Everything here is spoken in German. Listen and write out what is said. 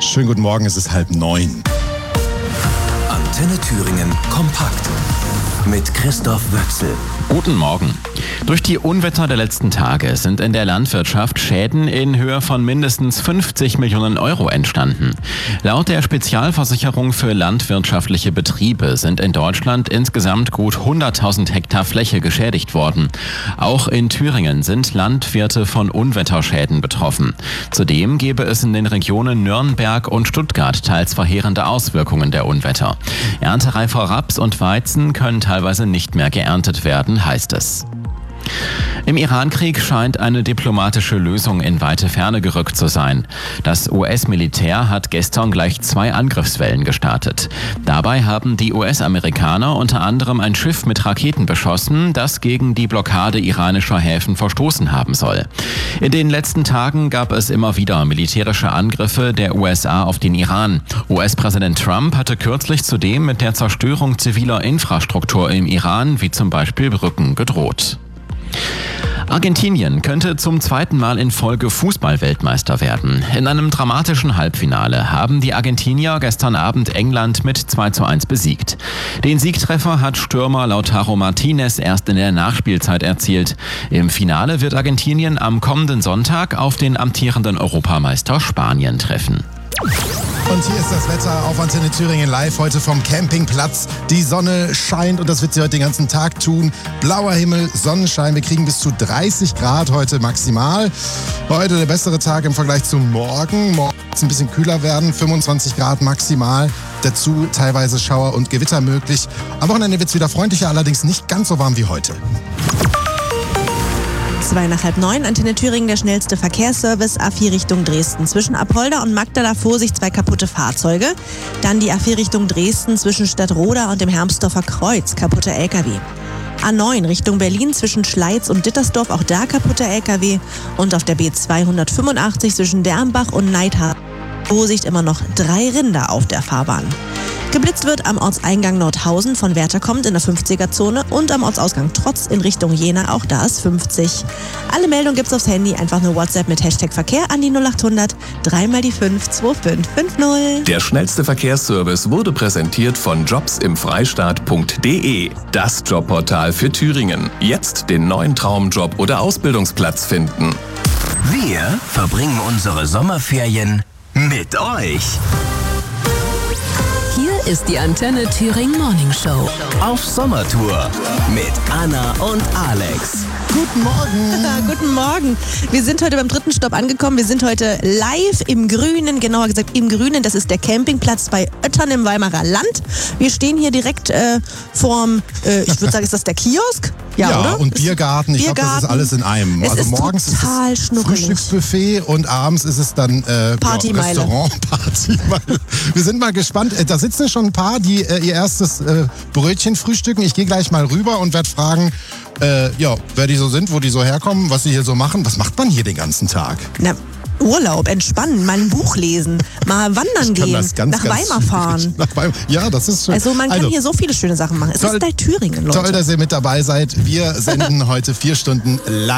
Schönen guten Morgen, es ist 8:30. Antenne Thüringen kompakt mit Christoph Wöchsel. Guten Morgen. Durch die Unwetter der letzten Tage sind in der Landwirtschaft Schäden in Höhe von mindestens 50 Millionen Euro entstanden. Laut der Spezialversicherung für landwirtschaftliche Betriebe sind in Deutschland insgesamt gut 100.000 Hektar Fläche geschädigt worden. Auch in Thüringen sind Landwirte von Unwetterschäden betroffen. Zudem gäbe es in den Regionen Nürnberg und Stuttgart teils verheerende Auswirkungen der Unwetter. Erntereifer Raps und Weizen können teilweise nicht mehr geerntet werden, heißt es. Im Irankrieg scheint eine diplomatische Lösung in weite Ferne gerückt zu sein. Das US-Militär hat gestern gleich 2 Angriffswellen gestartet. Dabei haben die US-Amerikaner unter anderem ein Schiff mit Raketen beschossen, das gegen die Blockade iranischer Häfen verstoßen haben soll. In den letzten Tagen gab es immer wieder militärische Angriffe der USA auf den Iran. US-Präsident Trump hatte kürzlich zudem mit der Zerstörung ziviler Infrastruktur im Iran, wie zum Beispiel Brücken, gedroht. Argentinien könnte zum 2. Mal in Folge Fußball-Weltmeister werden. In einem dramatischen Halbfinale haben die Argentinier gestern Abend England mit 2:1 besiegt. Den Siegtreffer hat Stürmer Lautaro Martinez erst in der Nachspielzeit erzielt. Im Finale wird Argentinien am kommenden Sonntag auf den amtierenden Europameister Spanien treffen. Und hier ist das Wetter auf Antenne Thüringen live heute vom Campingplatz. Die Sonne scheint und das wird sie heute den ganzen Tag tun. Blauer Himmel, Sonnenschein. Wir kriegen bis zu 30 Grad heute maximal. Heute der bessere Tag im Vergleich zum Morgen. Morgen wird es ein bisschen kühler werden, 25 Grad maximal. Dazu teilweise Schauer und Gewitter möglich. Am Wochenende wird es wieder freundlicher, allerdings nicht ganz so warm wie heute. 8:45, Antenne Thüringen, der schnellste Verkehrsservice, A4 Richtung Dresden. Zwischen Apolda und Magdala Vorsicht 2 kaputte Fahrzeuge. Dann die A4 Richtung Dresden zwischen Stadtroda und dem Hermsdorfer Kreuz, kaputte LKW. A9 Richtung Berlin zwischen Schleiz und Dittersdorf, auch da kaputte LKW. Und auf der B285 zwischen Dermbach und Neidhardt. Vorsicht, immer noch 3 Rinder auf der Fahrbahn. Geblitzt wird am Ortseingang Nordhausen von Werther kommt in der 50er-Zone und am Ortsausgang Trotz in Richtung Jena, auch da ist 50. Alle Meldungen gibt's aufs Handy, einfach eine WhatsApp mit Hashtag Verkehr an die 0800 3x5 2550. Der schnellste Verkehrsservice wurde präsentiert von jobsimfreistaat.de. Das Jobportal für Thüringen. Jetzt den neuen Traumjob oder Ausbildungsplatz finden. Wir verbringen unsere Sommerferien mit euch. Hier ist die Antenne Thüringen Morning Show. Auf Sommertour mit Anna und Alex. Guten Morgen. Guten Morgen. Wir sind heute beim 3. Stopp angekommen. Wir sind heute live im Grünen, genauer gesagt im Grünen. Das ist der Campingplatz bei Oettern im Weimarer Land. Wir stehen hier direkt vorm, ich würde sagen, ist das der Kiosk? Ja, oder? Und Biergarten. Ich glaube, das ist alles in einem. Es Also ist morgens total ist es schnuckelig. Frühstücksbuffet und abends ist es dann Partymeile. Restaurant-Partymeile. Wir sind mal gespannt. Da sitzen schon ein paar, die ihr erstes Brötchen frühstücken. Ich gehe gleich mal rüber und werde fragen, wer die so sind, wo die so herkommen, was sie hier so machen. Was macht man hier den ganzen Tag? Na, Urlaub, entspannen, mal ein Buch lesen, mal wandern gehen, nach Weimar fahren. Nach Weimar. Ja, das ist schön. Also man kann hier so viele schöne Sachen machen. Es ist halt Thüringen, Leute. Toll, dass ihr mit dabei seid. Wir senden heute 4 Stunden live.